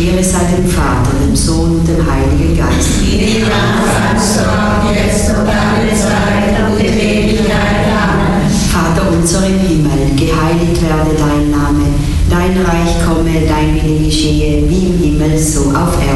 Ehre sei dem Vater, dem Sohn und dem Heiligen Geist. Wie im Anfang, jetzt und alle Zeit und in Ewigkeit. Amen. Vater unser im Himmel, geheiligt werde dein Name, dein Reich komme, dein Wille geschehe, wie im Himmel, so auf Erden.